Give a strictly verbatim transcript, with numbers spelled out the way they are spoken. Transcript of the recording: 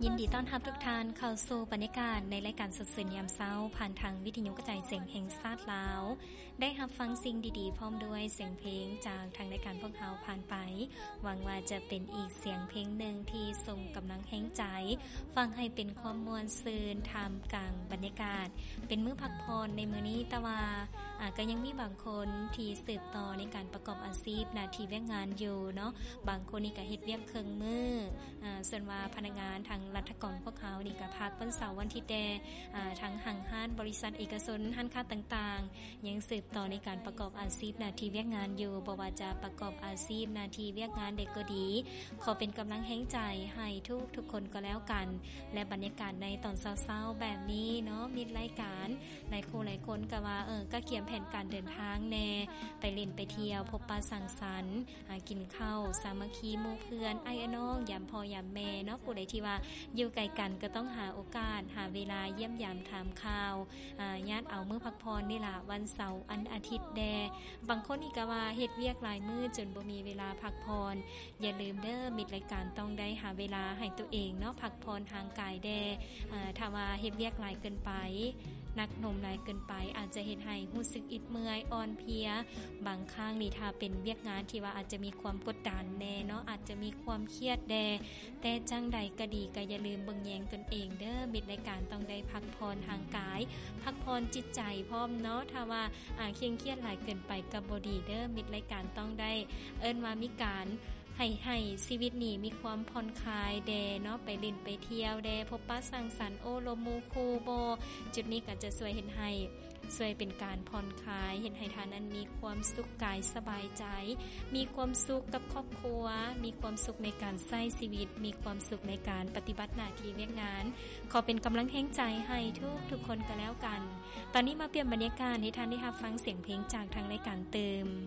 ยินดีต้อนรับทุกท่านเข้าสู่บรรยากาศในรายการสดๆยามเช้าผ่านทางวิทยุกระจายเสียงแห่งชาติลาวได้รับฟังสิ่งดีๆพร้อมด้วยเสียงเพลงจากทางรายการพวกเราผ่านไปหวังว่าจะเป็นอีกเสียงเพลงหนึ่งที่ส่งกำลังแห่งใจฟังให้เป็นความม่วนซื่นท่ามกลางบรรยากาศเป็นมื้อพักผ่อนในมื้อนี้แต่ว่าอ่าก็ยังมีบางคนที่สืบต่อในการประกอบอาชีพหน้าที่เวียกงานอยู่เนาะบางคนนี่ก็เฮ็ดเวียกเครื่องมืออ่าส่วนว่าพนักงานทางรัฐกรพวกเขานี่ก็พักวันเสาร์วันอาทิตย์แต่อ่าทางห้างห้านบริษัทเอกชนห้านค้าต่างๆยังสืบต่อในการประกอบอาชีพหน้าที่เวียกงานอยู่บ่ว่าจะประกอบอาชีพหน้าที่เวียกงานใดก็ดีขอเป็นกำลังแห่งใจให้ทุกทุกคนก็แล้วกันและบรรยากาศในตอนเช้าๆแบบนี้เนาะมีรายการหลายคู่หลายคนก็ว่าเออก็เขียนแผนการเดินทางแน่ไปเล่นไปเที่ยวพบปะสังสรรค์กินข้าวสามัคคีหมู่เพื่อนไอ้น้องยามพ่อยามแม่เนาะผู้ใดที่ว่าอยู่ไกลกันก็ต้องหาโอกาสหาเวลาเยี่ยมยามถามข่าวอ่าญาติเอามื้อพักผ่อนนี่ล่ะวันเสาร์อันอาทิตย์แดบางคนอีกก็ว่าเฮ็ดเวียกหลายมื้อจนบ่มีเวลาพักผ่อนอย่าลืมเด้อมิตรรายการต้องได้หาเวลาให้ตัวเองเนาะพักผ่อนทางกายแดอ่าถ้าว่าเฮ็ดเวียกหลายเกินไปนักหนมหลายเกินไปอาจจะเฮ็ดให้รู้สึกอิดเมื่อยอ่อนเพลียบางครั้งนี่ถ้าเป็นเวียกงานที่ว่าอาจจะมีความกดดันแน่เนาะอาจจะมีความเครียดแดแต่จังใดก็ดีก็อย่าลืมเบิ่งแยงตนเองเด้อมิตรรายการต้องได้พักผ่อนทางกายพักผ่อนจิตใจพร้อมเนาะถ้าว่าอ่าเคร่งเครียดหลายเกินไปก็บ่ดีเด้อมิตรรายการต้องได้เอิ้นว่ามีการให้ให้ชีวิตนี้มีความผ่อนคลายแดเนาะไปเล่นไปเที่ยวแดพบปะสังสรรค์โอโลมูคูโบจุดนี้ก็จะช่วยเฮ็ดให้ช่วยเป็นการผ่อนคลายเฮ็ดให้ท่านนั้นมีความสุขกายสบายใจมีความสุขกับครอบครัวมีความสุขในการใช้ชีวิตมีความสุขในการปฏิบัติหน้าที่เวียกงานขอเป็นกำลังแห่งใจให้ทุกทุกคนก็แล้วกันตอนนี้มาเปลี่ยนบรรยากาศให้ท่านได้รับฟังเสียงเพลงจากทางรายการเติม